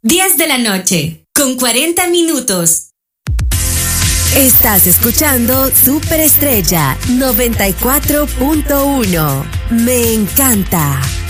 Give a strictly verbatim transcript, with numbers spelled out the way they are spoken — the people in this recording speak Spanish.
diez de la noche, con cuarenta minutos. Estás escuchando Superestrella noventa y cuatro punto uno. Me encanta.